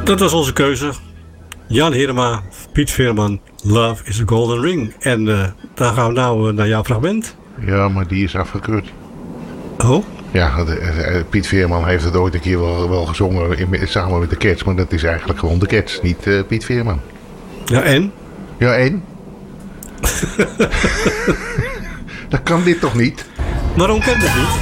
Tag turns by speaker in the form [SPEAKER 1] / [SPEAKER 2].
[SPEAKER 1] Dat was onze keuze. Jan Herema, Piet Veerman, Love is a Golden Ring. En dan gaan we nou naar jouw fragment.
[SPEAKER 2] Ja, maar die is afgekeurd.
[SPEAKER 1] Oh?
[SPEAKER 2] Ja, Piet Veerman heeft het ooit een keer wel gezongen samen met de Cats. Maar dat is eigenlijk gewoon de Cats, niet Piet Veerman.
[SPEAKER 1] Ja, en?
[SPEAKER 2] Ja, en? Dat kan dit toch niet?
[SPEAKER 1] Waarom kan dat niet?